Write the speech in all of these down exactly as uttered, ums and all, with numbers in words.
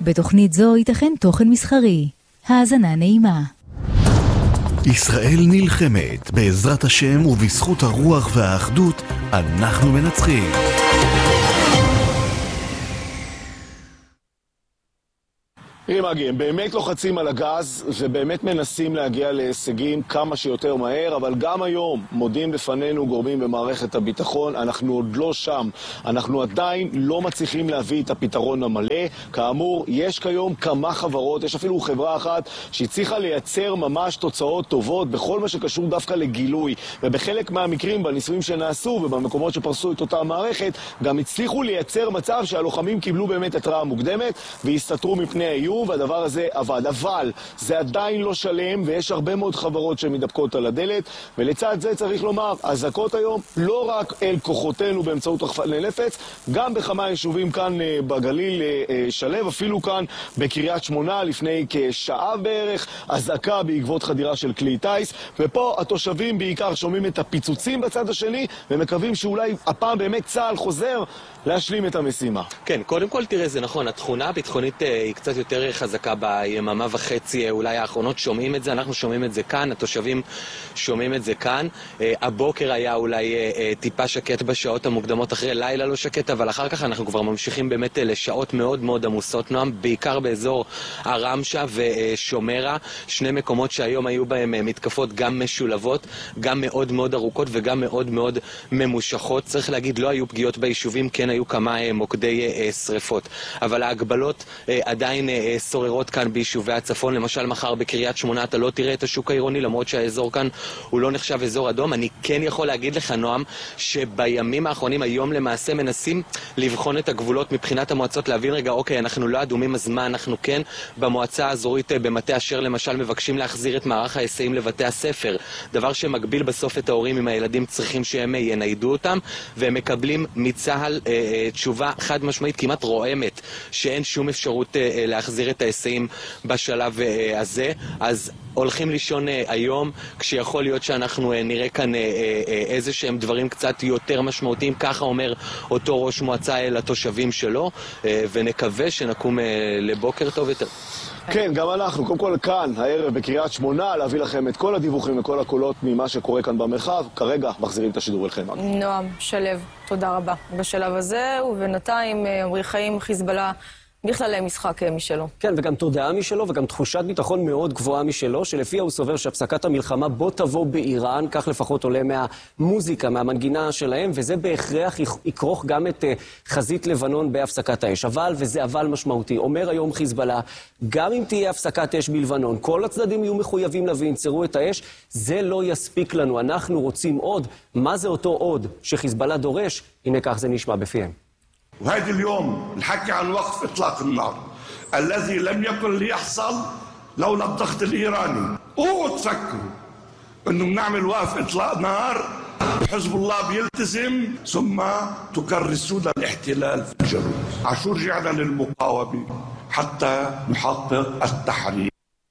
בתוכנית זו ייתכן תוכן מסחרי. האזנה נעימה. ישראל נלחמת, בעזרת השם ובזכות הרוח והאחדות אנחנו מנצחים. תראי מגי, הם באמת לוחצים על הגז ובאמת מנסים להגיע להישגים כמה שיותר מהר, אבל גם היום מודים לפנינו גורמים במערכת הביטחון, אנחנו עוד לא שם, אנחנו עדיין לא מצליחים להביא את הפתרון המלא. כאמור, יש כיום כמה חברות, יש אפילו חברה אחת שהצליחה לייצר ממש תוצאות טובות בכל מה שקשור דווקא לגילוי, ובחלק מהמקרים בניסויים שנעשו ובמקומות שפרסו את אותה מערכת גם הצליחו לייצר מצב שהלוחמים קיבלו באמת התראה מוקדמת והסתתרו מפני האיום, והדבר הזה עבד. אבל זה עדיין לא שלם ויש הרבה מאוד חברות שמתדפקות על הדלת, ולצד זה צריך לומר, הזעקות היום לא רק אל כוחותינו באמצעות רחפני נפץ, גם בכמה יישובים כאן בגליל שלב, אפילו כאן בקריית שמונה לפני כשעה בערך, הזעקה בעקבות חדירה של כלי טייס, ופה התושבים בעיקר שומעים את הפיצוצים בצד השני ומקווים שאולי הפעם באמת צה"ל חוזר להשלים את המשימה. כן, קודם כל תראה, זה נכון, התכונה הביטחונית היא קצת יותר חזקה ביממה וחצי, אולי האחרונות שומעים את זה, אנחנו שומעים את זה כאן, התושבים שומעים את זה כאן. הבוקר היה אולי טיפה שקט בשעות המוקדמות, אחרי לילה לא שקט, אבל אחר כך אנחנו כבר ממשיכים באמת לשעות מאוד מאוד עמוסות, נועם, בעיקר באזור הרמשה ושומרה, שני מקומות שהיום היו בהם מתקפות גם משולבות, גם מאוד מאוד ארוכות וגם מאוד מאוד ממושכות. צריך להגיד, לא היו פגיעות ביישובים, כן היו כמה מוקדי שריפות, אבל ההגבלות עדיין שוררות כאן ביישובי הצפון. למשל מחר בקריית שמונה אתה לא תראה את השוק העירוני, למרות שהאזור כאן הוא לא נחשב אזור אדום. אני כן יכול להגיד לך, נועם, שבימים האחרונים היום למעשה מנסים לבחון את הגבולות מבחינת המועצות, להבין רגע, אוקיי, אנחנו לא אדומים, אז מה אנחנו כן? במועצה האזורית במטה אשר למשל מבקשים להחזיר את מערך ההיסעים לבתי הספר, דבר שמגביל בסוף את ההורים עם הילדים, צריכים שהם יניידו אותם, והם מקבלים מצהל אה, אה, תשובה חד משמעית כמעט רועמת שאין שום אפשרות אה, להחזיר את ההיסעים בשלב אה, הזה. אז הולכים לישון אה, היום, כשיכול להיות שאנחנו אה, נראה כאן אה, אה, איזה שהם דברים קצת יותר משמעותיים, ככה אומר אותו ראש מועצה לתושבים שלו, אה, ונקווה שנקום אה, לבוקר טוב יותר. כן, גם אנחנו, קודם כל כאן, הערב בקריית שמונה, להביא לכם את כל הדיווחים וכל הקולות ממה שקורה כאן במרחב. כרגע מחזירים את השידור אליכם. נועם, שלב, תודה רבה. בשלב הזה, ובינתיים, עמרי חיים, חיזבאללה, בכללי משחק משלו. כן, וגם תודעה משלו, וגם תחושת ביטחון מאוד גבוהה משלו, שלפיה הוא סובר שהפסקת המלחמה בוא תבוא באיראן, כך לפחות עולה מהמוזיקה, מהמנגינה שלהם, וזה בהכרח יקרוך גם את חזית לבנון בהפסקת האש. אבל, וזה אבל משמעותי, אומר היום חיזבאללה, גם אם תהיה הפסקת אש בלבנון, כל הצדדים יהיו מחויבים לה וינסרו את האש, זה לא יספיק לנו, אנחנו רוצים עוד. מה זה אותו עוד שחיזבאללה דורש? הנה כך זה נשמע בפיהם. وهذا اليوم الحكي عن وقف إطلاق النار الذي لم يكن ليحصل لولا الضغط الإيراني. اوعوا تفكروا إنه بنعمل وقف إطلاق نار حزب الله بيلتزم ثم تكرسون الاحتلال في الجنوب. عشو رجعنا للمقاومة حتى نحقق التحرير.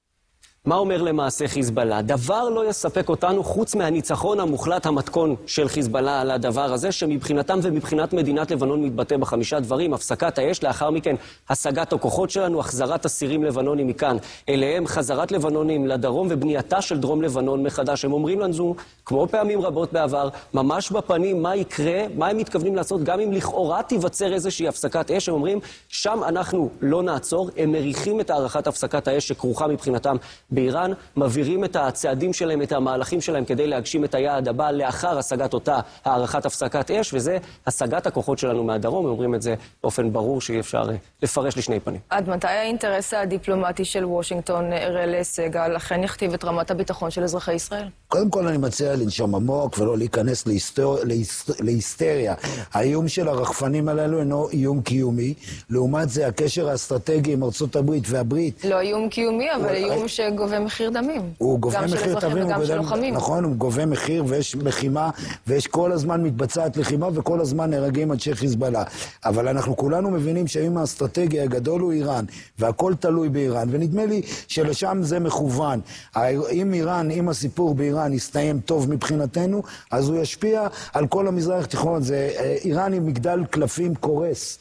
מה אומר למעשה חיזבאללה? דבר לא יספק אותנו חוץ מהניצחון המוחלט, המתכון של חיזבאללה על הדבר הזה, שמבחינתם ומבחינת מדינת לבנון מתבטא בחמישה דברים: הפסקת האש, לאחר מכן השגת הכוחות שלנו, החזרת אסירים לבנונים מכאן אליהם, חזרת לבנונים לדרום ובנייתה של דרום לבנון מחדש. הם אומרים לנו, כמו פעמים רבות בעבר, ממש בפנים מה יקרה, מה הם מתכוונים לעשות, גם אם לכאורה תיווצר איזושהי הפסקת אש. הם אומרים, שם אנחנו לא נעצור. הם מריחים את הערכת הפסקת האש שכרוכה מבחינתם באיראן, מעבירים את הצעדים שלהם, את המהלכים שלהם כדי להגשים את היעד הבא לאחר השגת אותה הערכת הפסקת אש, וזה השגת הכוחות שלנו מהדרום. אומרים את זה באופן ברור שאי אפשר לפרש לשני פנים. עד מתי האינטרס הדיפלומטי של וושינגטון יראה להישג, לכן יכתיב את רמת הביטחון של אזרחי ישראל? קודם כל אני מציע לנשום עמוק ולא להיכנס להיסטר... להיסטריה. האיום של הרחפנים הללו אינו איום קיומי, לעומת זה הקשר האסטרטגי עם ארצות הברית והברית. לא איום קיומי, אבל איום שגובה מחיר דמים. הוא גובה גם מחיר של אזרחים תמים, וגם של לוחמים. נכון, הוא גובה מחיר ויש לחימה, ויש כל הזמן מתבצעת לחימה וכל הזמן נהרגים אנשי חיזבאללה. אבל אנחנו כולנו מבינים שהאיום האסטרטגי הגדול הוא איראן, והכל תלוי באיראן, ונדמה לי שלשם זה מכוון. אם איראן, אם הסיפור באיראן יסתיים טוב מבחינתנו, אז הוא ישפיע על כל המזרח התיכון. זה איראן עם מגדל קלפים קורס.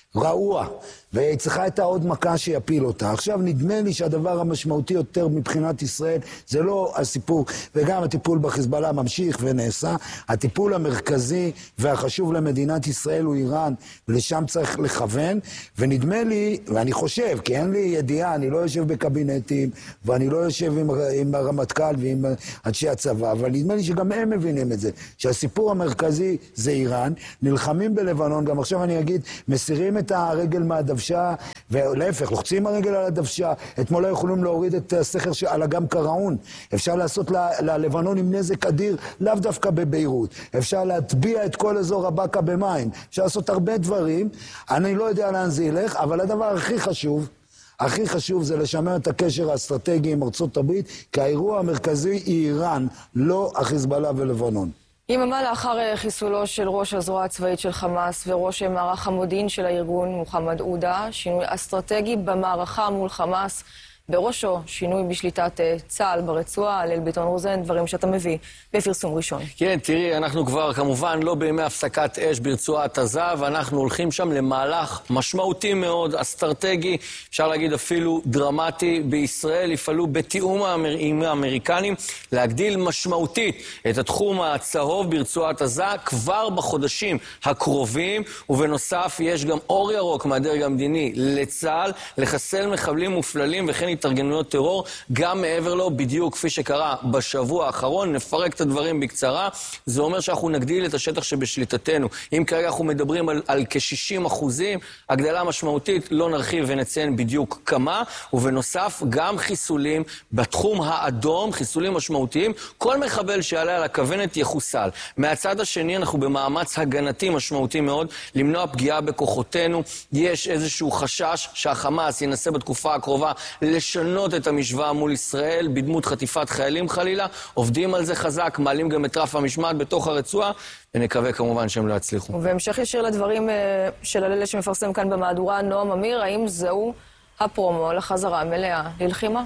רעוע, והיא צריכה את העוד מכה שיפיל אותה. עכשיו נדמה לי שהדבר המשמעותי יותר מבחינת ישראל זה לא הסיפור, וגם הטיפול בחיזבאללה ממשיך ונעשה. הטיפול המרכזי והחשוב למדינת ישראל הוא איראן, ולשם צריך לכוון, ונדמה לי, ואני חושב, כי אין לי ידיעה, אני לא יושב בקבינטים, ואני לא יושב עם, עם הרמטכ"ל ועם אנשי הצבא, אבל נדמה לי שגם הם מבינים את זה, שהסיפור המרכזי זה איראן, נלחמים בלבנון, גם עכשיו אני אגיד, מסירים את הרגל מהדוושה, ולהפך, לוחצים הרגל על הדוושה, אתמול לא יכולים להוריד את הסכר על אגם קראון, אפשר לעשות ללבנון עם נזק אדיר, לאו דווקא בביירות, אפשר להטביע את כל אזור הבקע במים, אפשר לעשות הרבה דברים, אני לא יודע לאן זה ילך, אבל הדבר הכי חשוב, הכי חשוב זה לשמר את הקשר האסטרטגי עם ארצות הברית, כי האירוע המרכזי היא איראן, לא החיזבאללה ולבנון. יממה לאחר חיסולו של ראש הזרוע הצבאית של חמאס וראש מערך המודיעין של הארגון מוחמד עודה, שינוי אסטרטגי במערכה מול חמאס, בראשו שינוי בשליטת צה"ל ברצועה. הלל ביטון רוזן, דברים שאתה מביא בפרסום ראשון. כן, תראי, אנחנו כבר כמובן לא בימי הפסקת אש ברצועת עזה, ואנחנו הולכים שם למהלך משמעותי מאוד, אסטרטגי, אפשר להגיד אפילו דרמטי. בישראל יפעלו בתיאום עם האמריקנים להגדיל משמעותית את התחום הצהוב ברצועת עזה כבר בחודשים הקרובים, ובנוסף יש גם אור ירוק מהדרג המדיני לצה"ל לחסל מחבלים מופללים וכן התארגנויות טרור, גם מעבר לו, בדיוק כפי שקרה בשבוע האחרון. נפרק את הדברים בקצרה. זה אומר שאנחנו נגדיל את השטח שבשליטתנו. אם כרגע אנחנו מדברים על, על כ-שישים אחוזים, הגדלה משמעותית, לא נרחיב ונציין בדיוק כמה, ובנוסף גם חיסולים בתחום האדום, חיסולים משמעותיים. כל מחבל שיעלה על הכוונת יחוסל. מהצד השני אנחנו במאמץ הגנתי משמעותי מאוד, למנוע פגיעה בכוחותינו. יש איזשהו חשש שהחמאס ינסה בתקופה הקרובה לשנות את המשוואה מול ישראל בדמות חטיפת חיילים חלילה. עובדים על זה חזק, מעלים גם את רף המשמעת בתוך הרצועה, ונקווה כמובן שהם לא יצליחו. ובהמשך ישיר לדברים של הלל שמפרסם כאן במהדורה, נועם אמיר, האם זהו הפרומו לחזרה מלאה ללחימה?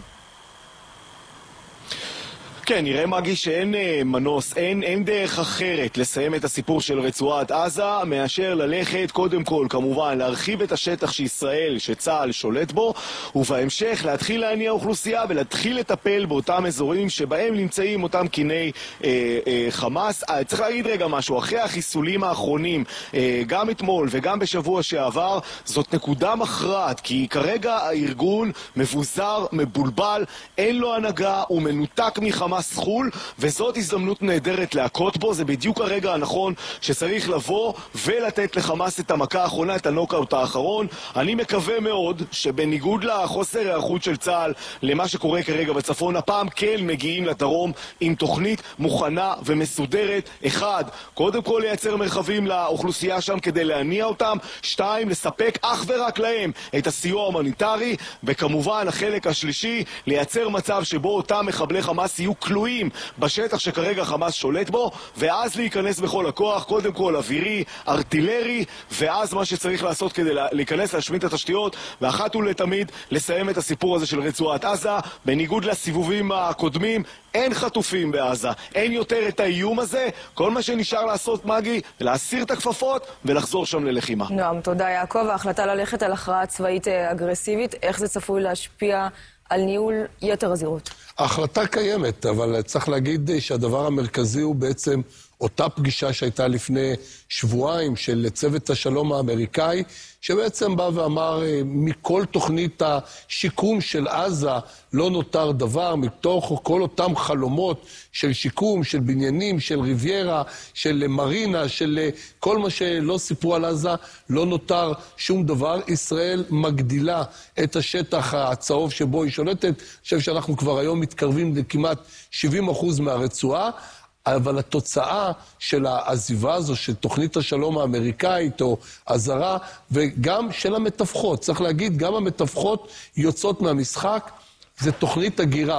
כן, נראה מגי שאין מנוס, אין, אין דרך אחרת לסיים את הסיפור של רצועת עזה, מאשר ללכת קודם כל, כמובן, להרחיב את השטח שישראל, שצה"ל שולט בו, ובהמשך להתחיל להניע אוכלוסייה ולהתחיל לטפל באותם אזורים שבהם נמצאים אותם קיני אה, אה, חמאס. אה, צריך להגיד רגע משהו, אחרי החיסולים האחרונים, אה, גם אתמול וגם בשבוע שעבר, זאת נקודה מכרעת, כי כרגע הארגון מבוזר, מבולבל, אין לו הנהגה, הוא מנותק מחמאס, חול, וזאת הזדמנות נהדרת להכות בו. זה בדיוק הרגע הנכון שצריך לבוא ולתת לחמאס את המכה האחרונה, את הנוקאוט האחרון. אני מקווה מאוד שבניגוד לחוסר היערכות של צה"ל למה שקורה כרגע בצפון, הפעם כן מגיעים לדרום עם תוכנית מוכנה ומסודרת. אחד, קודם כל לייצר מרחבים לאוכלוסייה שם כדי להניע אותם. שתיים, לספק אך ורק להם את הסיוע ההומניטרי, וכמובן החלק השלישי, לייצר מצב שבו אותם מחבלי חמאס יהיו כלואים בשטח שכרגע חמאס שולט בו, ואז להיכנס בכל הכוח, קודם כל אווירי, ארטילרי, ואז מה שצריך לעשות כדי להיכנס להשמיד את התשתיות, ואחת ולתמיד לסיים את הסיפור הזה של רצועת עזה. בניגוד לסיבובים הקודמים, אין חטופים בעזה, אין יותר את האיום הזה. כל מה שנשאר לעשות, מגי, להסיר את הכפפות ולחזור שם ללחימה. נועם, תודה יעקב. ההחלטה ללכת על הכרעה צבאית אגרסיבית, איך זה צפוי להשפיע על ניהול יתר הזירות? ההחלטה קיימת, אבל צריך להגיד שהדבר המרכזי הוא בעצם אותה פגישה שהייתה לפני שבועיים של צוות השלום האמריקאי, שבעצם בא ואמר, מכל תוכנית השיקום של עזה לא נותר דבר, מתוך כל אותם חלומות של שיקום, של בניינים, של ריביירה, של מרינה, של כל מה שלא סיפרו על עזה, לא נותר שום דבר. ישראל מגדילה את השטח הצהוב שבו היא שולטת. אני חושב שאנחנו כבר היום מתקרבים לכמעט שבעים אחוז מהרצועה, אבל התוצאה של העזיבה הזו, של תוכנית השלום האמריקאית או הזרה, וגם של המתווכות, צריך להגיד, גם המתווכות יוצאות מהמשחק, זה תוכנית הגירה.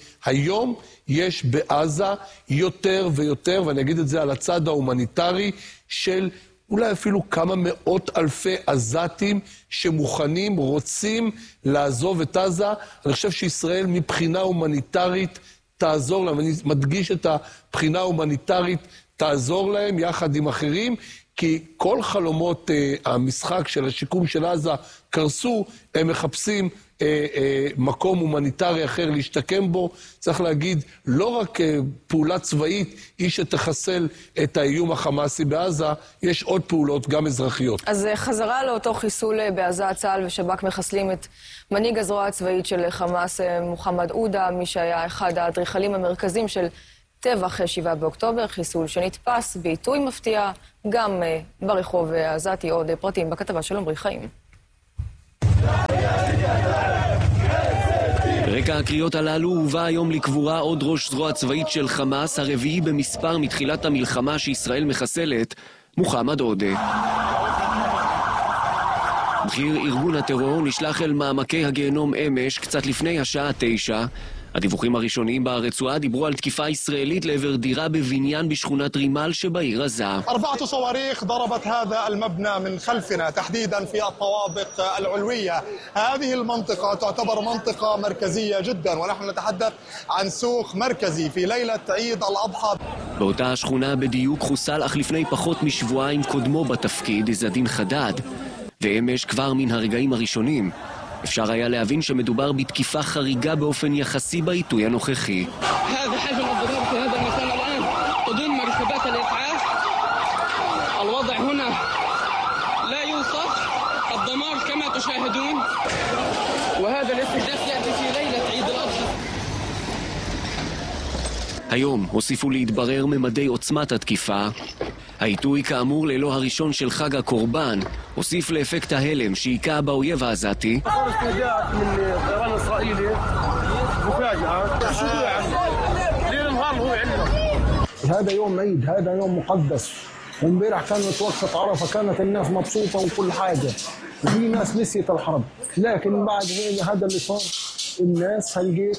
היום יש בעזה יותר ויותר, ואני אגיד את זה על הצד ההומניטרי, של אולי אפילו כמה מאות אלפי עזתים שמוכנים, רוצים לעזוב את עזה. אני חושב שישראל מבחינה הומניטרית תעזור להם, אני מדגיש את הבחינה ההומניטרית, תעזור להם יחד עם אחרים, כי כל חלומות uh, המשחק של השיקום של עזה קרסו, הם מחפשים uh, uh, מקום הומניטרי אחר להשתקם בו. צריך להגיד, לא רק uh, פעולה צבאית היא שתחסל את האיום החמאסי בעזה, יש עוד פעולות גם אזרחיות. אז חזרה לאותו חיסול בעזה, צה"ל ושב"כ מחסלים את מנהיג הזרוע הצבאית של חמאס, מוחמד עודה, מי שהיה אחד האדריכלים המרכזיים של טבח שבעה באוקטובר, חיסול שנתפס בעיתוי מפתיע גם ברחוב העזתי. עוד פרטים בכתבה של עמרי חיים. ברקע הקריאות הללו הובא היום לקבורה עוד ראש זרוע צבאית של חמאס, הרביעי במספר מתחילת המלחמה שישראל מחסלת, מוחמד עודה. בכיר ארגון הטרור נשלח אל מעמקי הגיהנום אמש קצת לפני השעה תשע. הדיווחים הראשוניים ברצועה דיברו על תקיפה ישראלית לעבר דירה בבניין בשכונת רימל שבעיר עזה. أربعة صواريخ ضربت هذا المبنى من خلفنا تحديدا في الطوابق العلوية. هذه المنطقة تعتبر منطقة مركزية جدا ونحن نتحدث عن سوق مركزي في ليلة عيد الأضحى. באותה השכונה בדיוק חוסל אך לפני פחות משבועיים קודמו בתפקיד עזדין חדד. ואמש כבר מן הרגעים הראשונים אפשר היה להבין שמדובר בתקיפה חריגה באופן יחסי בעיתוי הנוכחי. هذا حجم الضرب في هذا المكان الآن تضم مركبات الإسعاف. الوضع هنا لا يوصف، الدمار كما تشاهدون، وهذا الاستهداف يأتي في ليلة عيد الأضحى. היום הוסיפו להתברר ממדי עוצמת התקיפה. העיתוי כאמור ללא הראשון של חג הקורבן הוסיף לאפקט ההלם שהיכה באויב העזתי. هذا يوم عيد، هذا يوم مقدس، وامبارح كانت وقفة عرفة، كانت الناس مبسوطة وكل حاجة، وفي ناس نسيت الحرب، لكن بعد هذا اللي صار الناس هلقيت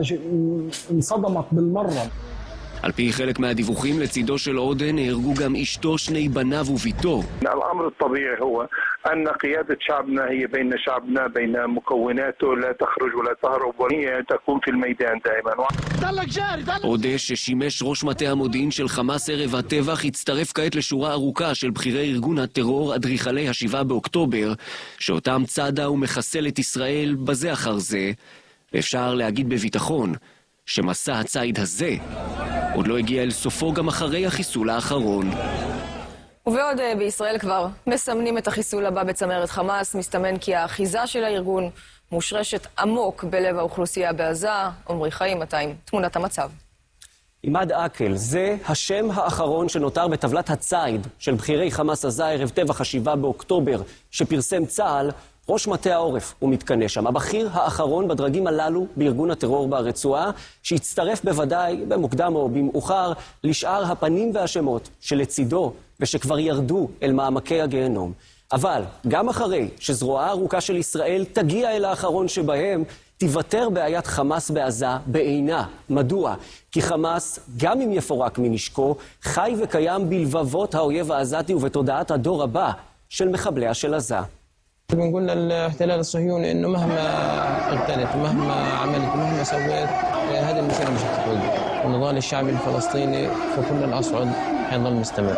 انصدمت بالمرة. על פי חלק מהדיווחים לצידו של עודה נהרגו גם אשתו, שני בניו וביתו. الأمر الطبيعي هو أن قيادة شعبنا هي بين شعبنا بين مكوناته لا تخرج ولا تهرب وهي تكون في الميدان دائما. עודה ששימש ראש מטה המודיעין של חמאס ערב הטבח הצטרף כעת לשורה ארוכה של בכירי ארגון הטרור אדריכלי השבעה באוקטובר שאותם צדה ומחסל את ישראל בזה אחר זה. ואפשר להגיד בביטחון שמסע הציד הזה עוד לא הגיע אל סופו גם אחרי החיסול האחרון. ובעוד בישראל כבר מסמנים את החיסול הבא בצמרת חמאס, מסתמן כי האחיזה של הארגון מושרשת עמוק בלב האוכלוסייה בעזה. עמרי חיים, מתי תמונת המצב? עימאד אקל, זה השם האחרון שנותר בטבלת הציד של בכירי חמאס עזה ערב טבח השבעה באוקטובר שפרסם צה"ל. ראש מטה העורף הוא מתכנס שם, הבכיר האחרון בדרגים הללו בארגון הטרור ברצועה, שהצטרף בוודאי במוקדם או במאוחר לשאר הפנים והשמות שלצידו ושכבר ירדו אל מעמקי הגיהנום. אבל גם אחרי שזרועה הארוכה של ישראל תגיע אל האחרון שבהם, תיוותר בעיית חמאס בעזה בעינה. מדוע? כי חמאס, גם אם יפורק מנשקו, חי וקיים בלבבות האויב העזתי ובתודעת הדור הבא של מחבליה של עזה. بنقول للاحتلال الصهيوني انه مهما اغتنت ومهما عملت ومهما سويت هذه المسيره مش هتتوقف. النضال الشعبي الفلسطيني في كل الاصعد حيظل مستمر.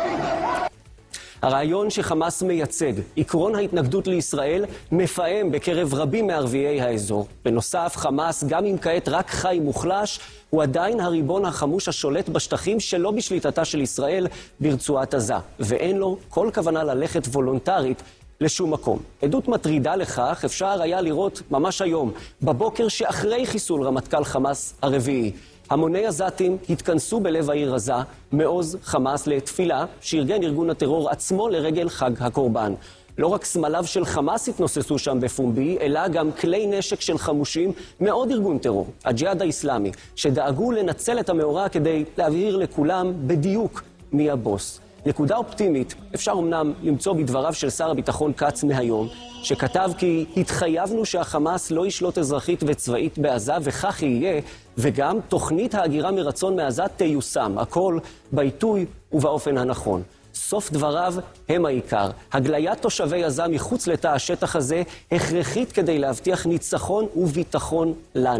הרעיון שחמאס מייצג, עקרון ההתנגדות לישראל, מפעם בקרב רבים מערביי האזור. בנוסף, חמאס, גם אם כעת רק חי מוחלש, הוא עדיין הריבון החמוש השולט בשטחים שלא בשליטתה של ישראל ברצועת עזה. ואין לו כל כוונה ללכת וולונטרית לשום מקום. עדות מטרידה לכך אפשר היה לראות ממש היום, בבוקר שאחרי חיסול רמטכ"ל חמאס הרביעי. המוני עזתים התכנסו בלב העיר עזה, מעוז חמאס לתפילה שארגן ארגון הטרור עצמו לרגל חג הקורבן. לא רק סמליו של חמאס התנוססו שם בפומבי, אלא גם כלי נשק של חמושים מעוד ארגון טרור, הג'יהאד האסלאמי, שדאגו לנצל את המאורע כדי להבהיר לכולם בדיוק מי הבוס. נקודה אופטימית אפשר אמנם למצוא בדבריו של שר הביטחון קץ מהיום, שכתב כי התחייבנו שהחמאס לא ישלוט אזרחית וצבאית בעזה, וכך יהיה, וגם תוכנית ההגירה מרצון מעזה תיושם, הכל בעיתוי ובאופן הנכון. סוף דבריו הם העיקר. הגליית תושבי עזה מחוץ לתא השטח הזה הכרחית כדי להבטיח ניצחון וביטחון לנו.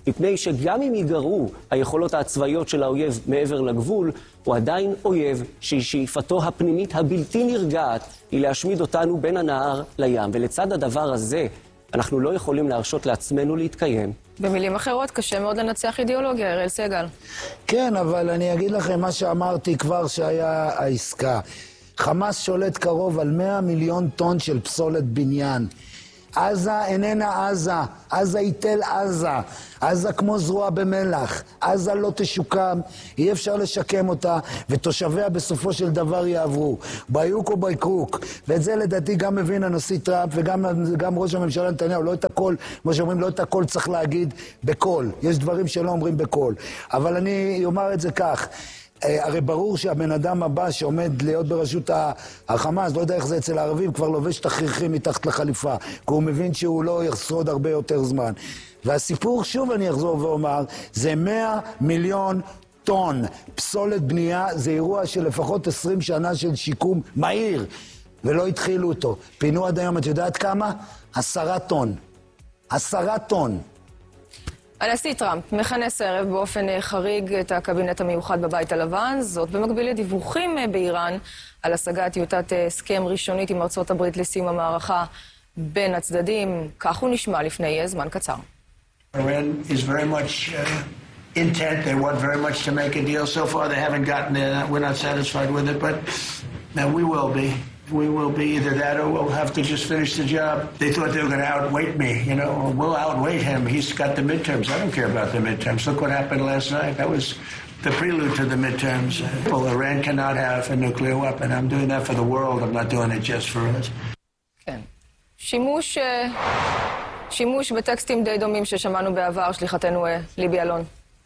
מפני שגם אם ייגרעו היכולות הצבאיות של האויב מעבר לגבול, הוא עדיין אויב ששאיפתו הפנימית הבלתי נרגעת היא להשמיד אותנו בין הנהר לים. ולצד הדבר הזה, אנחנו לא יכולים להרשות לעצמנו להתקיים. במילים אחרות, קשה מאוד לנצח אידיאולוגיה, אראל סגל. כן, אבל אני אגיד לכם מה שאמרתי כבר שהיה העסקה. חמאס שולט קרוב על מאה מיליון טון של פסולת בניין. עזה איננה עזה, עזה היא תל עזה, עזה כמו זרוע במלח, עזה לא תשוקם, אי אפשר לשקם אותה, ותושביה בסופו של דבר יעברו, ביוק או ביקרוק, ואת זה לדעתי גם מבין הנשיא טראמפ וגם גם ראש הממשלה נתניהו, לא את הכל, כמו שאומרים, לא את הכל צריך להגיד בקול, יש דברים שלא אומרים בקול, אבל אני אומר את זה כך, הרי ברור שהבן אדם הבא שעומד להיות בראשות החמאס, לא יודע איך זה אצל הערבים, כבר לובש תכריכים מתחת לחליפה, כי הוא מבין שהוא לא ישרוד הרבה יותר זמן. והסיפור, שוב אני אחזור ואומר, זה מאה מיליון טון פסולת בנייה, זה אירוע של לפחות עשרים שנה של שיקום מהיר, ולא התחילו אותו. פינו עד היום, את יודעת כמה? עשרה טון. עשרה טון. הנשיא טראמפ מכנס הערב באופן חריג את הקבינט המיוחד בבית הלבן, זאת במקביל לדיווחים באיראן על השגת טיוטת הסכם ראשונית עם ארצות הברית לסיום המערכה בין הצדדים. כך הוא נשמע לפני זמן קצר. Iran is very much uh, intent. They want very much to make a deal. So far they haven't gotten it. We're not satisfied with it, but now we will be. We will be either that or we'll have to just finish the job. They thought they were going to outweight me, you know. We'll outweight him. He's got the midterms. I don't care about the midterms. Look what happened last night. That was the prelude to the midterms. Well, Iran cannot have a nuclear weapon. I'm doing that for the world. I'm not doing it just for us. כן. שימוש, שימוש בטקסטים די דומים ששמענו בעבר, שליחתנו ליבי אלון.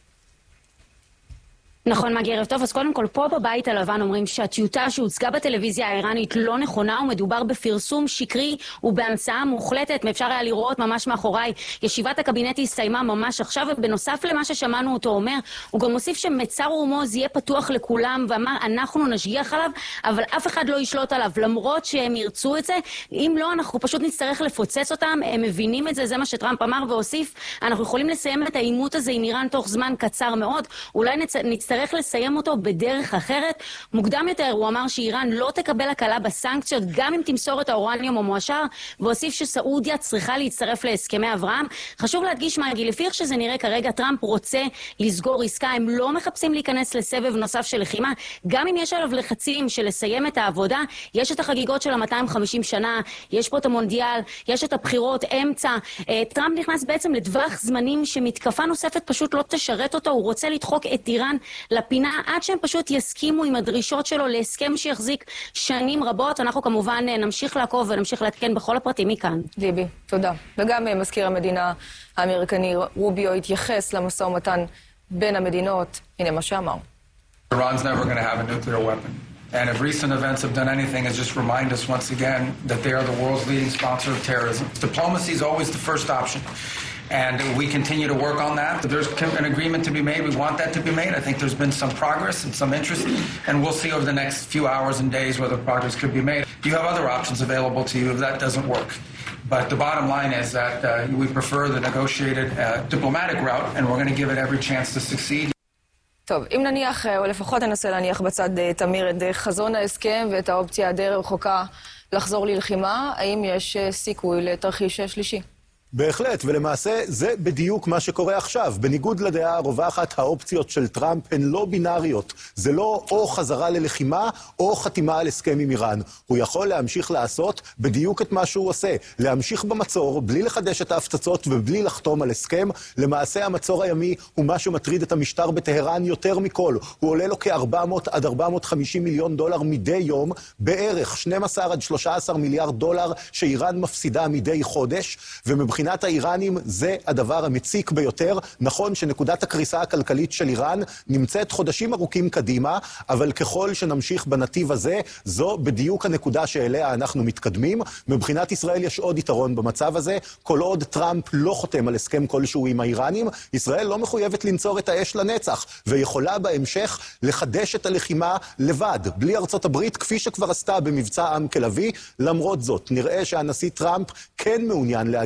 נכון, מגי, ערב טוב. אז קודם כל, פה בבית הלבן אומרים שהטיוטה שהוצגה בטלוויזיה האיראנית לא נכונה, ומדובר בפרסום שקרי ובהמצאה מוחלטת. מאפשר היה לראות ממש מאחוריי. ישיבת הקבינט הסתיימה ממש עכשיו, ובנוסף למה ששמענו אותו אומר, הוא גם מוסיף שמצר רומוז יהיה פתוח לכולם, ואמר, אנחנו נשגיח עליו, אבל אף אחד לא ישלוט עליו, למרות שהם ירצו את זה. אם לא, אנחנו פשוט נצטרך לפוצץ אותם. הם מבינים את זה, זה מה שטראמפ אמר והוסיף. אנחנו יכולים לסיים את העימות הזה עם איראן תוך זמן קצר מאוד. אולי נצ... נצטרך לסיים אותו בדרך אחרת. מוקדם יותר הוא אמר שאיראן לא תקבל הקלה בסנקציות גם אם תמסור את האורניום המועשר, והוסיף שסעודיה צריכה להצטרף להסכמי אברהם. חשוב להדגיש, מגי, לפי איך שזה נראה כרגע, טראמפ רוצה לסגור עסקה, הם לא מחפשים להיכנס לסבב נוסף של לחימה, גם אם יש עליו לחצים של לסיים את העבודה. יש את החגיגות של ה-מאתיים וחמישים שנה, יש פה את המונדיאל, יש את הבחירות אמצע. טראמפ נכנס בעצם לדווח זמנים שמתקפה נוספת פשוט לא תשרת אותו, הוא רוצה לדחוק את איראן לפינה עד שהם פשוט יסכימו עם הדרישות שלו להסכם שיחזיק שנים רבות. אנחנו כמובן נמשיך לעקוב ונמשיך להתקן בכל הפרטים מכאן. ליבי, תודה. וגם מזכיר המדינה האמריקני רוביו התייחס למשא ומתן בין המדינות. הנה מה שאמר. Iran's never going to have a nuclear weapon. And if recent events have done anything, is just remind us once again that they are the world's leading sponsor of terrorism. Diplomacy is always the first option. And we continue to work on that. There's an agreement to be made. We want that to be made. I think there's been some progress and some interest. And we'll see over the next few hours and days whether progress could be made. You have other options available to you if that doesn't work. But the bottom line is that uh, we prefer the negotiated uh, diplomatic route, and we're going to give it every chance to succeed. טוב, אם נניח, או לפחות ננסה להניח בצד תמיר את חזון ההסכם ואת האופציה הדי רחוקה לחזור ללחימה, האם יש סיכוי לתרחיש שלישי? בהחלט, ולמעשה זה בדיוק מה שקורה עכשיו. בניגוד לדעה הרווחת, האופציות של טראמפ הן לא בינאריות. זה לא או חזרה ללחימה או חתימה על הסכם עם איראן. הוא יכול להמשיך לעשות בדיוק את מה שהוא עושה. להמשיך במצור, בלי לחדש את ההפצצות ובלי לחתום על הסכם. למעשה המצור הימי הוא מה שמטריד את המשטר בטהרן יותר מכל. הוא עולה לו כ-ארבע מאות עד ארבע מאות וחמישים מיליון דולר מדי יום, בערך שנים עשר עד שלושה עשר מיליארד דולר שאיראן מפסידה מדי חודש, ומבחינת מבחינת האיראנים זה הדבר המציק ביותר. נכון שנקודת הקריסה הכלכלית של איראן נמצאת חודשים ארוכים קדימה, אבל ככל שנמשיך בנתיב הזה, זו בדיוק הנקודה שאליה אנחנו מתקדמים. מבחינת ישראל יש עוד יתרון במצב הזה. כל עוד טראמפ לא חותם על הסכם כלשהו עם האיראנים, ישראל לא מחויבת לנצור את האש לנצח, ויכולה בהמשך לחדש את הלחימה לבד, בלי ארצות הברית, כפי שכבר עשתה במבצע עם כלבי. למרות זאת, נראה שהנשיא טראמפ כן מעוניין להגיע לעסקה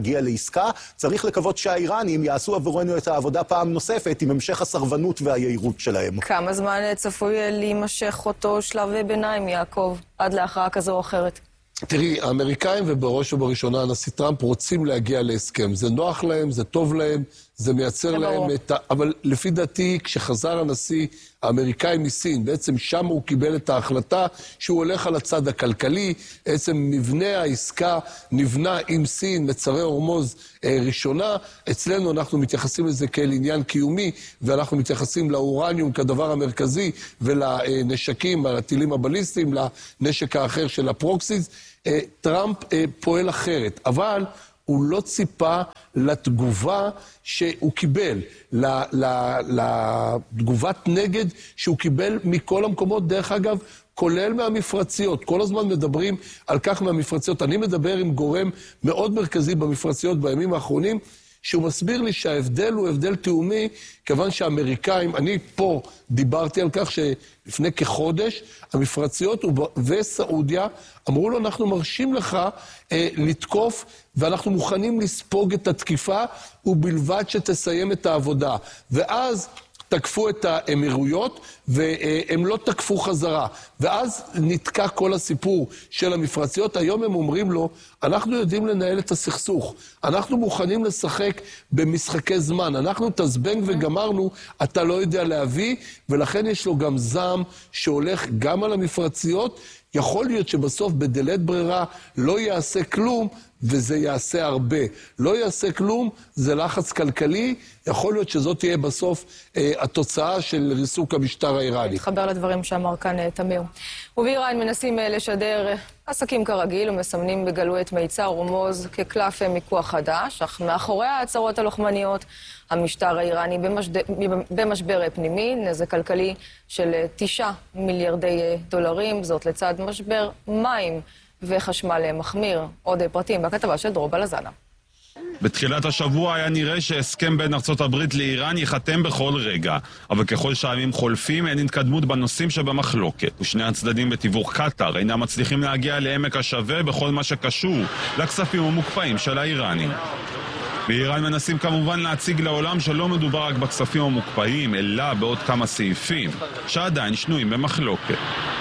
העסקה, צריך לקוות שהאיראנים יעשו עבורנו את העבודה פעם נוספת עם המשך הסרבנות והיהירות שלהם. כמה זמן צפוי להימשך אותו שלב ביניים, יעקב, עד להכרעה כזו או אחרת? תראי, האמריקאים ובראש ובראשונה הנשיא טראמפ רוצים להגיע להסכם. זה נוח להם, זה טוב להם, זה מייצר להם את ה... אבל לפי דעתי, כשחזר הנשיא האמריקאי מסין, בעצם שם הוא קיבל את ההחלטה שהוא הולך על הצד הכלכלי, בעצם מבנה העסקה נבנה עם סין, מצרי הורמוז אה, ראשונה. אצלנו אנחנו מתייחסים לזה כאל עניין קיומי, ואנחנו מתייחסים לאורניום כדבר המרכזי, ולנשקים, הטילים הבליסטיים, לנשק האחר של הפרוקסיס. אה, טראמפ אה, פועל אחרת, אבל הוא לא ציפה לתגובה שהוא קיבל, לתגובת נגד שהוא קיבל מכל המקומות, דרך אגב, כולל מהמפרציות. כל הזמן מדברים על כך מהמפרציות. אני מדבר עם גורם מאוד מרכזי במפרציות בימים האחרונים, שהוא מסביר לי שההבדל הוא הבדל תאומי, כיוון שהאמריקאים, אני פה דיברתי על כך שלפני כחודש, המפרציות וסעודיה אמרו לו, אנחנו מרשים לך אה, לתקוף, ואנחנו מוכנים לספוג את התקיפה, ובלבד שתסיים את העבודה. ואז תקפו את האמירויות, והם לא תקפו חזרה. ואז נתקע כל הסיפור של המפרציות. היום הם אומרים לו, אנחנו יודעים לנהל את הסכסוך. אנחנו מוכנים לשחק במשחקי זמן. אנחנו תזבנג וגמרנו, אתה לא יודע להביא, ולכן יש לו גם זעם שהולך גם על המפרציות. יכול להיות שבסוף בדלת ברירה לא יעשה כלום, וזה יעשה הרבה. לא יעשה כלום, זה לחץ כלכלי, יכול להיות שזאת תהיה בסוף אה, התוצאה של ריסוק המשטר האיראני. מתחבר לדברים שאמר כאן אה, תמיר. ובאיראן מנסים אה, לשדר אה, עסקים כרגיל ומסמנים בגלוי את מיצר הורמוז כקלף אה, מיקוח חדש, אך מאחורי ההצהרות הלוחמניות, המשטר האיראני במשד... במשבר פנימי, נזק כלכלי של אה, תשעה מיליארדי אה, דולרים, זאת לצד משבר מים וחשמל מחמיר. עוד פרטים בכתבה של דרור בלזנה. בתחילת השבוע היה נראה שהסכם בין ארצות הברית לאיראן ייחתם בכל רגע, אבל ככל שהימים חולפים אין התקדמות בנושאים שבמחלוקת, ושני הצדדים בתיווך קטר אינם מצליחים להגיע לעמק השווה בכל מה שקשור לכספים המוקפאים של האיראנים. באיראן מנסים כמובן להציג לעולם שלא מדובר רק בכספים המוקפאים, אלא בעוד כמה סעיפים שעדיין שנויים במחלוקת.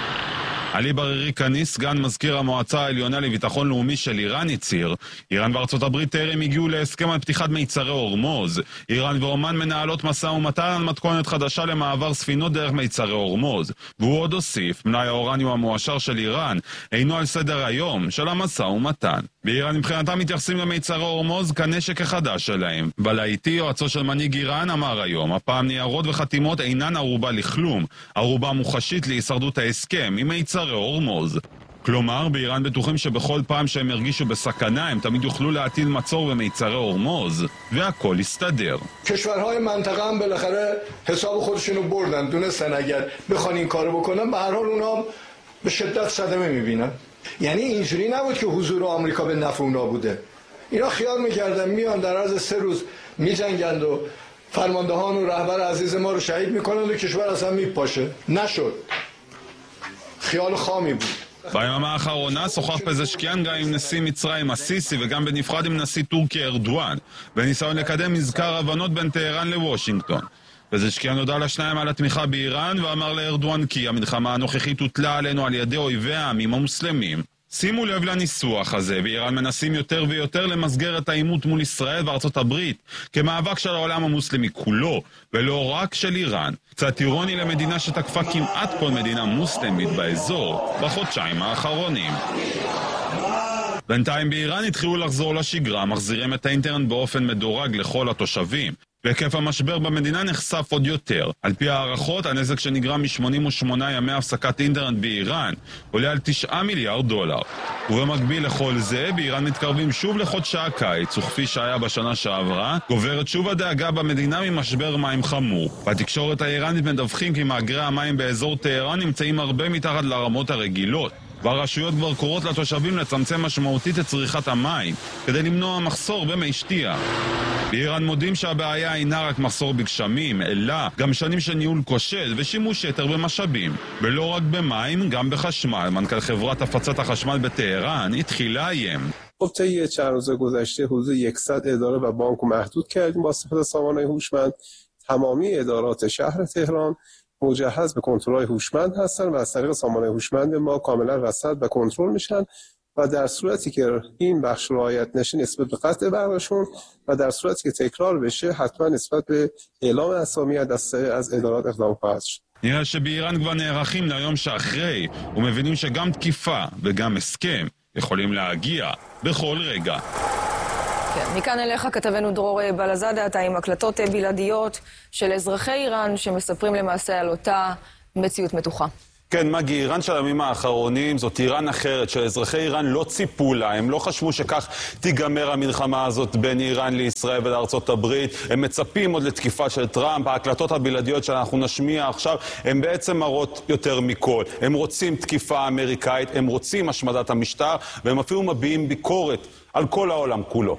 עלי ברירי קניס, סגן מזכיר המועצה העליונה לביטחון לאומי של איראן, הצהיר, איראן וארצות הברית טרם הגיעו להסכם על פתיחת מיצרי הורמוז. איראן ואומן מנהלות משא ומתן על מתכונת חדשה למעבר ספינות דרך מיצרי הורמוז. והוא עוד הוסיף, מלאי האורניום המועשר של איראן אינו על סדר היום של המשא ומתן. באיראן מבחינתם מתייחסים למיצרי הורמוז כנשק החדש שלהם. בלהיטי, יועצו של מנהיג איראן, אמר היום, הפעם ניירות וחתימות אינן ערובה לכלום, ערובה מוחשית להישרדות ההסכם עם מיצרי הורמוז. כלומר, באיראן בטוחים שבכל פעם שהם הרגישו בסכנה, הם תמיד יוכלו להטיל מצור במיצרי הורמוז, והכל יסתדר. کشورهای منطقه هم بالاخره حساب خودشونو بردن، دونستن اگر بخوان این کارو بکنن به هر حال اونا به شدت صدمه میبینن. یعنی اینجوری نبود که حضور آمریکا به نفع اونا بوده. اینا خیال میکردن میان در عرض سه روز میجنگند و فرماندهان و رهبر عزیز ما رو شهید میکنن و کشور اصلا میپاشه. نشد. خیال خامی بود. ביממה האחרונה שוחח פזשקיאן גם עם נשיא מצרים הסיסי וגם בנפרד עם נשיא טורקיה ארדואן, בניסיון לקדם מזכר הבנות בין טהרן לוושינגטון. פזשקיאן הודע לשניים על התמיכה באיראן ואמר לארדואן כי המלחמה הנוכחית הוטלה עלינו על ידי אויבי העמים המוסלמים. שימו לב לניסוח הזה, באיראן מנסים יותר ויותר למסגר את העימות מול ישראל וארצות הברית כמאבק של העולם המוסלמי כולו, ולא רק של איראן. קצת אירוני למדינה שתקפה כמעט כל מדינה מוסלמית באזור בחודשיים האחרונים. בינתיים באיראן התחילו לחזור לשגרה, מחזירים את האינטרנט באופן מדורג לכל התושבים. והיקף המשבר במדינה נחשף עוד יותר. על פי הערכות, הנזק שנגרם מ-שמונים ושמונה ימי הפסקת אינטרנט באיראן עולה על תשעה מיליארד דולר. ובמקביל לכל זה, באיראן מתקרבים שוב לחודשי הקיץ, וכפי שהיה בשנה שעברה, גוברת שוב הדאגה במדינה ממשבר מים חמור. בתקשורת האיראנית מדווחים כי מאגרי המים באזור טהרן נמצאים הרבה מתחת לרמות הרגילות. והרשויות כבר קוראות לתושבים לצמצם משמעותית את צריכת המים, כדי למנוע מחסור במי שתייה. באיראן מודים שהבעיה אינה רק מחסור בגשמים, אלא גם שנים של ניהול כושל ושימוש יתר במשאבים. ולא רק במים, גם בחשמל. מנכ"ל חברת הפצת החשמל בטהרן התחיל לאיים. خب طی چند روز گذشته حدود صد اداره و بانک رو محدود کردیم با استفاده از سامانه‌های هوشمند. تمامی ادارات شهر تهران مجهز به کنترل‌های هوشمند هستن و از طریق سامانه هوشمند ما کاملا رصد و کنترل میشن و در صورتی که این بخش رعایت نشه نسبت به قطع برقشون و در صورتی که تکرار بشه حتما نسبت به اعلام اسامی دسته از ادارات اقدام خواهد شد. נראה שבאיראן כבר נערכים ליום שאחרי ומבינים שגם תקיפה וגם הסכם יכולים להגיע בכל רגע. כן, מכאן אליך כתבנו דרור בלזדה, אתה עם הקלטות בלעדיות של אזרחי איראן שמספרים למעשה על אותה מציאות מתוחה. כן, מגי, איראן של הימים האחרונים זאת איראן אחרת, שאזרחי איראן לא ציפו לה, הם לא חשבו שכך תיגמר המלחמה הזאת בין איראן לישראל ולארצות הברית, הם מצפים עוד לתקיפה של טראמפ, ההקלטות הבלעדיות שאנחנו נשמיע עכשיו, הם בעצם מראות יותר מכל, הם רוצים תקיפה אמריקאית, הם רוצים השמדת המשטר, והם אפילו מביעים ביקורת על כל העולם כולו.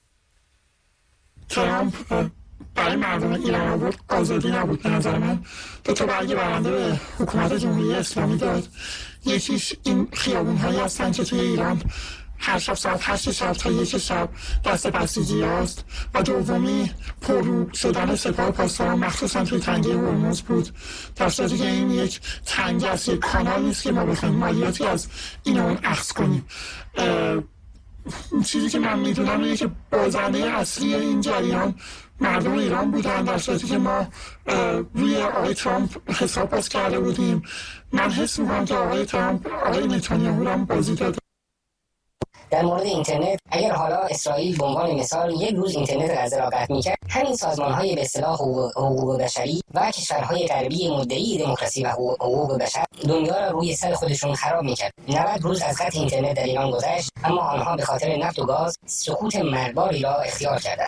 טראמپ برای مردم ایران آورد آزادی نبود به نظر من. دو تا برگ برنده به حکومت جمهوری اسلامی داد. یکیش این خیابون‌هایی هستن که توی ایران هر شب ساعت هشت شب تا یک شب دست بسیجی هست و دومی پررو شدن سپاه پاسداران مخصوصا توی تنگه هرمز بود. در صورتی که این یک تنگه است، یک کانال نیست که ما بخوایم مالیاتی از این اون اخذ کنیم. چیزی که من میدونم اینه که بازنده اصلی این جریان مردم ایران بودن، در صورتی که ما روی آقای ترامپ حساب باز کرده بودیم. من حس میکنم که آقای ترامپ آقای نتانیاهو هم بازی داده. در مورد اینترنت، اگر حالا اسرائیل به عنوان مثال یک روز اینترنت را از راه قطع می‌کرد، همین سازمان‌های به اصطلاح حقوق بشری و کشورهای غربی مدعی دموکراسی و حقوق بشر دنیا را روی سر خودشون خراب می‌کرد. نود روز از قطع اینترنت در ایران گذشت، اما آنها به خاطر نفت و گاز سقوط مرگباری را اختیار کردند.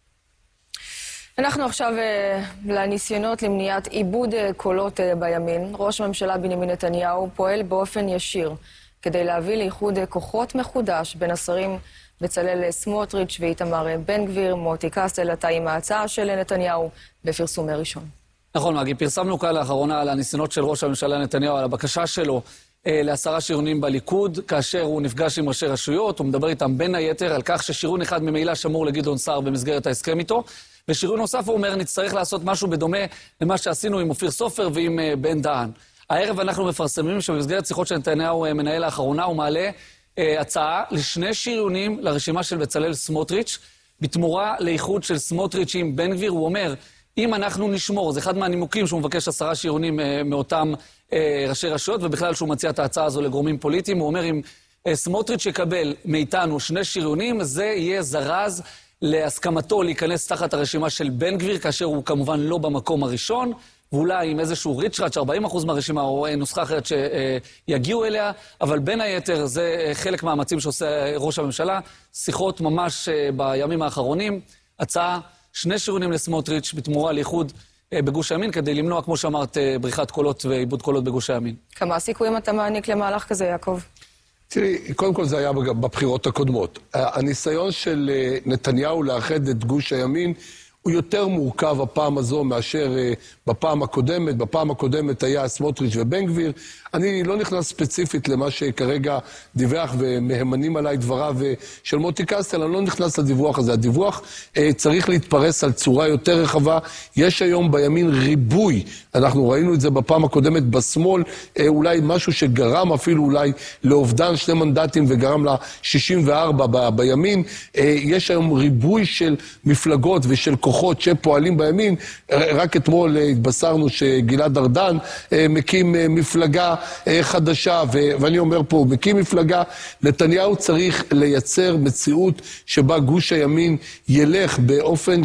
אנחנו עכשיו לניסיונות למניעת עיבוד קולות בימין. ראש הממשלה בנימין נתניהו פועל באופן ישיר כדי להביא לאיחוד כוחות מחודש בין השרים בצלאל סמוטריץ' ואיתמר בן גביר. מוטי קסטל, אתה עם ההצעה של נתניהו בפרסומי ראשון. נכון, מגי, פרסמנו כאן לאחרונה על הניסיונות של ראש הממשלה נתניהו, על הבקשה שלו אה, לעשרה שריונים בליכוד, כאשר הוא נפגש עם ראשי רשויות, הוא מדבר איתם בין היתר על כך ששריון אחד ממילא שמור לגדעון סער במסגרת ההסכם איתו, ושריון נוסף הוא אומר, נצטרך לעשות משהו בדומה למה שעשינו עם אופיר סופר ועם אה, בן דהן. הערב אנחנו מפרסמים שבמסגרת שיחות של נתניהו מנהל האחרונה, הוא מעלה אה, הצעה לשני שריונים לרשימה של בצלאל סמוטריץ', בתמורה לאיחוד של סמוטריץ' עם בן גביר. הוא אומר, אם אנחנו נשמור, זה אחד מהנימוקים שהוא מבקש עשרה שריונים אה, מאותם אה, ראשי רשויות, ובכלל שהוא מציע את ההצעה הזו לגורמים פוליטיים, הוא אומר, אם אה, סמוטריץ' יקבל מאיתנו שני שריונים, זה יהיה זרז להסכמתו להיכנס תחת הרשימה של בן גביר, כאשר הוא כמובן לא במקום הראשון, ואולי עם איזשהו ריצ'ראץ' ארבעים אחוז מהרשימה או נוסחה אחרת שיגיעו אליה, אבל בין היתר זה חלק מהמאמצים שעושה ראש הממשלה, שיחות ממש בימים האחרונים, הצעה שני שריונים לסמוטריץ' בתמורה לאיחוד בגוש הימין, כדי למנוע, כמו שאמרת, בריחת קולות ואיבוד קולות בגוש הימין. כמה סיכויים אתה מעניק למהלך כזה, יעקב? תראי, קודם כל זה היה בבחירות הקודמות. הניסיון של נתניהו לאחד את גוש הימין הוא יותר מורכב הפעם הזו מאשר בפעם הקודמת. בפעם הקודמת היה סמוטריץ' ובן גביר. אני לא נכנס ספציפית למה שכרגע דיווח ומהמנים עליי דבריו של מוטי קסטל, אני לא נכנס לדיווח הזה. הדיווח אה, צריך להתפרס על צורה יותר רחבה. יש היום בימין ריבוי, אנחנו ראינו את זה בפעם הקודמת בשמאל, אה, אולי משהו שגרם אפילו אולי לאובדן שני מנדטים וגרם ל-שישים וארבע ב- בימין. אה, יש היום ריבוי של מפלגות ושל כוחות שפועלים בימין. רק אתמול התבשרנו שגלעד ארדן אה, מקים אה, מפלגה חדשה, ואני אומר פה, מקים מפלגה. נתניהו צריך לייצר מציאות שבה גוש הימין ילך באופן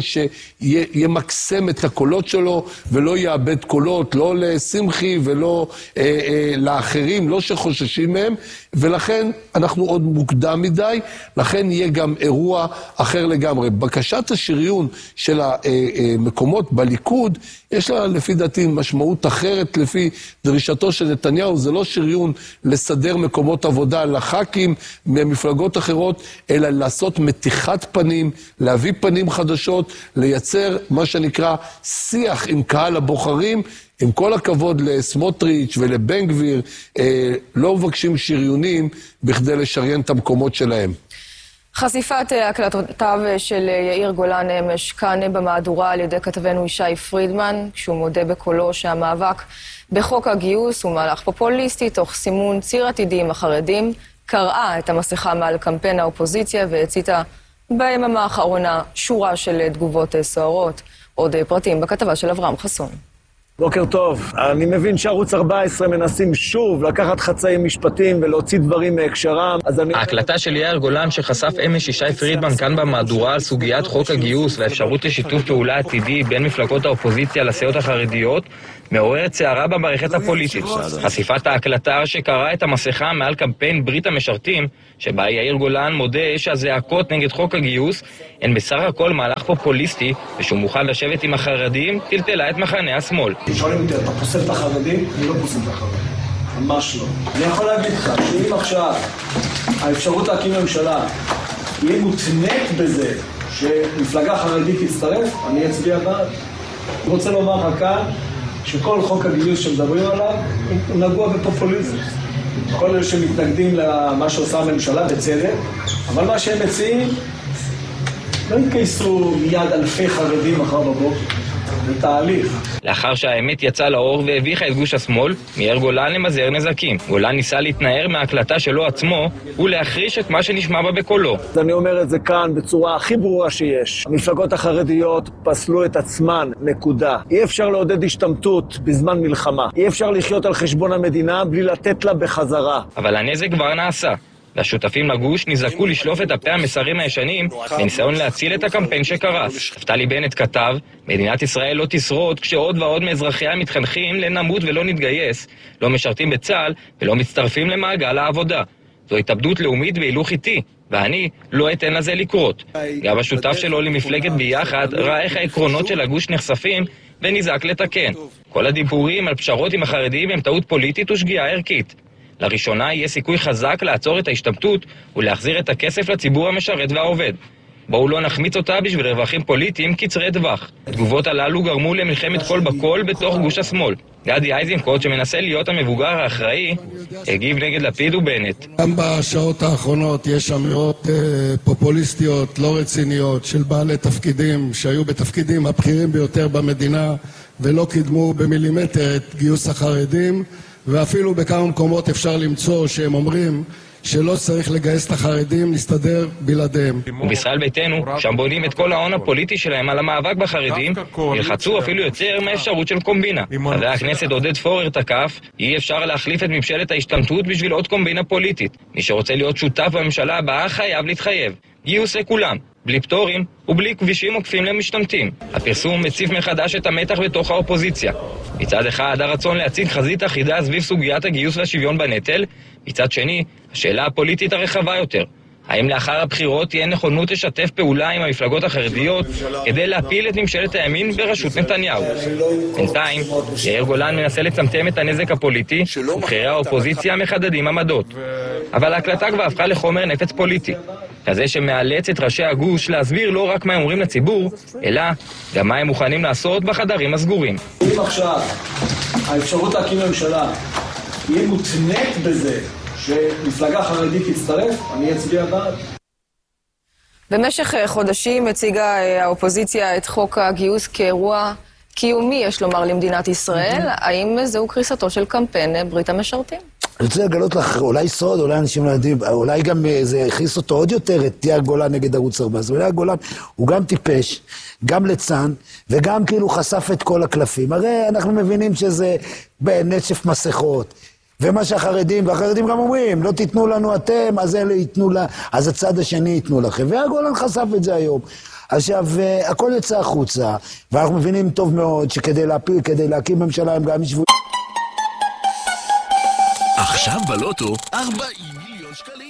שימקסם את הקולות שלו, ולא יאבד קולות, לא לשמחי ולא אה, אה, לאחרים, לא שחוששים מהם, ולכן אנחנו עוד מוקדם מדי, לכן יהיה גם אירוע אחר לגמרי. בקשת השריון של המקומות בליכוד, יש לה לפי דעתי משמעות אחרת לפי דרישתו של נתניהו. זה לא שריון לסדר מקומות עבודה לח"כים ממפלגות אחרות, אלא לעשות מתיחת פנים, להביא פנים חדשות, לייצר מה שנקרא שיח עם קהל הבוחרים. עם כל הכבוד לסמוטריץ' ולבן גביר, אה, לא מבקשים שריונים בכדי לשריין את המקומות שלהם. חשיפת הקלטותיו של יאיר גולן אמש כאן במהדורה על ידי כתבנו ישי פרידמן, כשהוא מודה בקולו שהמאבק בחוק הגיוס הוא מהלך פופוליסטי תוך סימון ציר עתידי עם החרדים, קראה את המסכה מעל קמפיין האופוזיציה והציתה ביממה האחרונה שורה של תגובות סוערות. עוד פרטים בכתבה של אברהם חסון. בוקר טוב. אני מבין שערוץ ארבע עשרה מנסים שוב לקחת חצאים משפטים ולהוציא דברים מהקשרם. אני... ההקלטה של יאיר גולן שחשף אמש ישי פרידמן כאן במהדורה על סוגיית חוק הגיוס והאפשרות לשיתוף פעולה עתידי בין מפלגות האופוזיציה לסיעות החרדיות מעוררת סערה במערכת הפוליטית. חשיפת ההקלטה שקראה את המסכה מעל קמפיין ברית המשרתים, שבה יאיר גולן מודה שהזעקות נגד חוק הגיוס הן בסך הכל מהלך פופוליסטי ושהוא מוכן לשבת עם החרדים, טלטלה את מחנה השמאל. שואלים אותי, אתה פוסל את החרדים? אני לא פוסל את החרדים. ממש לא. אני יכול להגיד לך שאם עכשיו האפשרות להקים ממשלה יהיה מותנית בזה שמפלגה חרדית תצטרף, אני אצביע בעד. אני רוצה לומר לך כאן שכל חוק הגיוס שמדברים עליו הוא נגוע בפופוליזם. כל אלה שמתנגדים למה שעושה הממשלה בצדק, אבל מה שהם מציעים לא יתגייסו מיד אלפי חרדים מחר בבוקר. זה תהליך. לאחר שהאמת יצאה לאור והביכה את גוש השמאל, מיאיר גולן למזער נזקים. גולן ניסה להתנער מההקלטה שלו עצמו ולהחריש את מה שנשמע בה בקולו. אני אומר את זה כאן בצורה הכי ברורה שיש. המפלגות החרדיות פסלו את עצמן, נקודה. אי אפשר לעודד השתמטות בזמן מלחמה. אי אפשר לחיות על חשבון המדינה בלי לתת לה בחזרה. אבל הנזק כבר נעשה. והשותפים לגוש נזעקו לשלוף את דפי המסרים הישנים בניסיון להציל את הקמפיין שקרס. נפתלי בנט כתב, מדינת ישראל לא תשרוד כשעוד ועוד מאזרחיה מתחנכים לנמות ולא נתגייס, לא משרתים בצה"ל ולא מצטרפים למעגל העבודה. זו התאבדות לאומית והילוך איטי, ואני לא אתן לזה לקרות. גם השותף שלו למפלגת ביחד ראה איך העקרונות של הגוש נחשפים ונזעק לתקן. כל הדיבורים על פשרות עם החרדים הם טעות פוליטית ושגיאה ערכית. לראשונה יהיה סיכוי חזק לעצור את ההשתמטות ולהחזיר את הכסף לציבור המשרת והעובד. בואו לא נחמיץ אותה בשביל רווחים פוליטיים קצרי טווח. התגובות הללו גרמו למלחמת קול בקול בתוך גוש השמאל. גדי איזנקוט, שמנסה להיות המבוגר האחראי, הגיב נגד לפיד ובנט. גם בשעות האחרונות יש אמירות אה, פופוליסטיות, לא רציניות, של בעלי תפקידים שהיו בתפקידים הבכירים ביותר במדינה ולא קידמו במילימטר את גיוס החרדים. ואפילו בכמה מקומות אפשר למצוא שהם אומרים שלא צריך לגייס את החרדים, נסתדר בלעדיהם. ובישראל ביתנו, שם בונים את כל ההון הפוליטי שלהם על המאבק בחרדים, ילחצו אפילו יותר מהאפשרות של קומבינה. חבר הכנסת עודד פורר תקף, אי אפשר להחליף את ממשלת ההשתמטות בשביל עוד קומבינה פוליטית. מי שרוצה להיות שותף בממשלה הבאה חייב להתחייב. גיוס לכולם, בלי פטורים ובלי כבישים עוקפים למשתמטים. הפרסום מציף מחדש את המתח בתוך האופוזיציה. מצד אחד, הרצון להציג חזית אחידה סביב סוגיית הגיוס והשוויון בנטל, מצד שני, השאלה הפוליטית הרחבה יותר. האם לאחר הבחירות תהיה נכונות לשתף פעולה עם המפלגות החרדיות כדי להפיל את ממשלת הימין בראשות נתניהו? בינתיים, יאיר גולן מנסה לצמצם את הנזק הפוליטי, ובחירי האופוזיציה מחדדים עמדות. אבל ההקלטה כבר הפכה לחומר נפץ פוליטי, כזה שמאלץ את ראשי הגוש להסביר לא רק מה הם אומרים לציבור, אלא גם מה הם מוכנים לעשות בחדרים הסגורים. אם עכשיו האפשרות להקים ממשלה יהיה מותנית בזה שמפלגה חרדית תצטרף, אני אצביע בעד. במשך חודשים הציגה האופוזיציה את חוק הגיוס כאירוע קיומי, יש לומר, למדינת ישראל. האם זהו קריסתו של קמפיין ברית המשרתים? אני רוצה לגלות לך, אולי סוד, אולי אנשים לא יודעים, אולי גם זה הכניס אותו עוד יותר, את יאיר גולן נגד ערוץ ארבע. אז יאיר גולן הוא גם טיפש, גם ליצן, וגם כאילו חשף את כל הקלפים. הרי אנחנו מבינים שזה בנשף מסכות. ומה שהחרדים, והחרדים גם אומרים, לא תיתנו לנו אתם, אז אלה ייתנו לה, אז הצד השני ייתנו לכם. והגולן חשף את זה היום. עכשיו, הכל יצא החוצה, ואנחנו מבינים טוב מאוד שכדי להפיל, כדי להקים ממשלה, הם גם ישבו... עכשיו בלוטו, ארבעים מיליון שקלים.